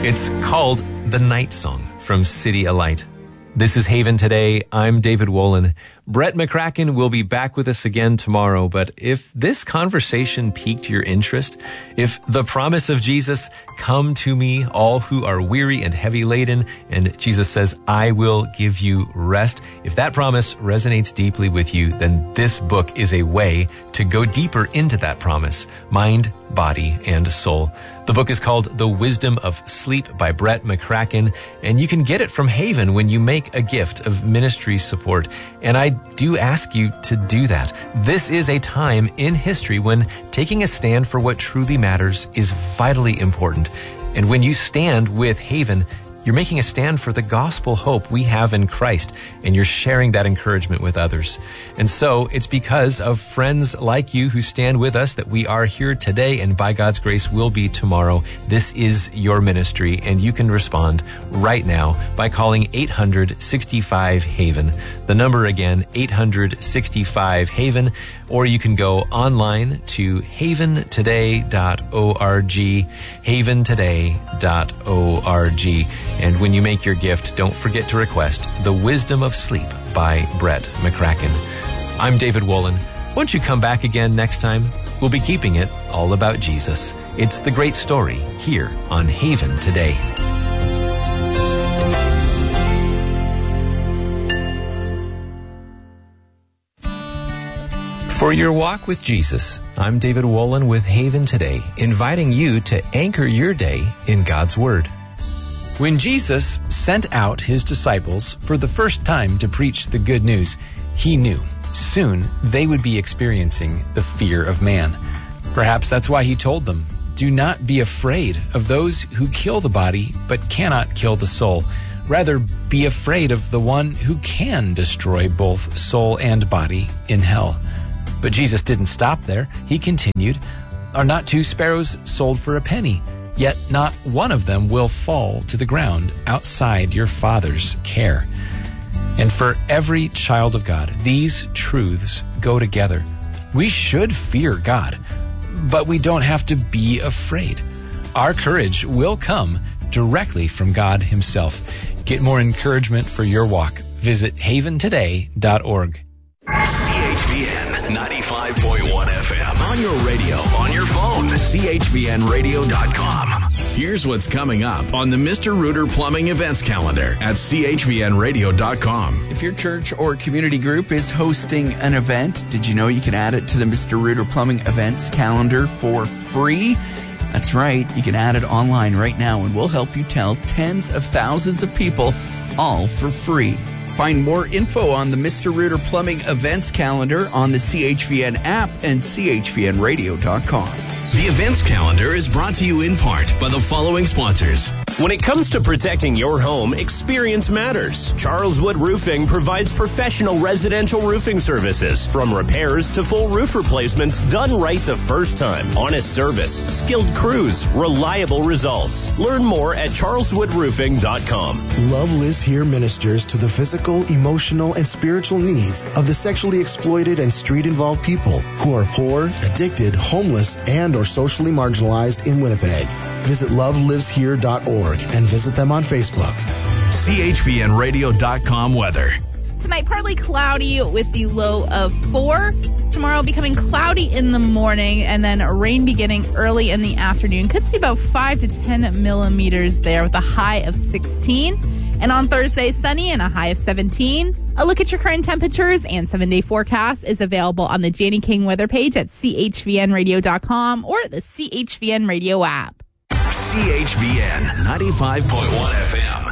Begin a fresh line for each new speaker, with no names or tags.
It's called The Night Song from City Alight. This is Haven Today. I'm David Wolin. Brett McCracken will be back with us again tomorrow, but if this conversation piqued your interest, if the promise of Jesus, come to me, all who are weary and heavy laden, and Jesus says, I will give you rest, if that promise resonates deeply with you, then this book is a way to go deeper into that promise, mind, body, and soul. The book is called The Wisdom of Sleep by Brett McCracken, and you can get it from Haven when you make a gift of ministry support. And I do ask you to do that. This is a time in history when taking a stand for what truly matters is vitally important. And when you stand with Haven, you're making a stand for the gospel hope we have in Christ, and you're sharing that encouragement with others. And so it's because of friends like you who stand with us that we are here today, and by God's grace will be tomorrow. This is your ministry, and you can respond right now by calling 800-65-HAVEN. The number again, 800-65-HAVEN, or you can go online to haventoday.org, haventoday.org. And when you make your gift, don't forget to request The Wisdom of Sleep by Brett McCracken. I'm David Wolin. Won't you come back again next time? We'll be keeping it all about Jesus. It's the great story here on Haven Today. For your walk with Jesus, I'm David Wolin with Haven Today, inviting you to anchor your day in God's Word. When Jesus sent out his disciples for the first time to preach the good news, he knew soon they would be experiencing the fear of man. Perhaps that's why he told them, do not be afraid of those who kill the body but cannot kill the soul. Rather, be afraid of the one who can destroy both soul and body in hell. But Jesus didn't stop there. He continued, are not 2 sparrows sold for a penny? Yet not one of them will fall to the ground outside your Father's care. And for every child of God, these truths go together. We should fear God, but we don't have to be afraid. Our courage will come directly from God himself. Get more encouragement for your walk. Visit haventoday.org.
CHVN 95.1 FM. On your radio, on your phone, chvnradio.com. Here's what's coming up on the Mr. Rooter Plumbing events calendar at chvnradio.com.
If your church or community group is hosting an event, did you know you can add it to the Mr. Rooter Plumbing events calendar for free? That's right. You can add it online right now, and we'll help you tell tens of thousands of people, all for free. Find more info on the Mr. Rooter Plumbing events calendar on the CHVN app and chvnradio.com.
The events calendar is brought to you in part by the following sponsors. When it comes to protecting your home, experience matters. Charles Wood Roofing provides professional residential roofing services, from repairs to full roof replacements done right the first time. Honest service, skilled crews, reliable results. Learn more at charleswoodroofing.com.
Love Lives Here ministers to the physical, emotional, and spiritual needs of the sexually exploited and street-involved people who are poor, addicted, homeless, and or socially marginalized in Winnipeg. Visit loveliveshere.org and visit them on Facebook.
chvnradio.com weather.
Tonight, partly cloudy with the low of 4. Tomorrow, becoming cloudy in the morning and then rain beginning early in the afternoon. Could see about 5 to 10 millimeters there with a high of 16. And on Thursday, sunny and a high of 17. A look at your current temperatures and 7-day forecast is available on the Janie King weather page at chvnradio.com or the CHVN Radio app.
CHVN 95.1 FM.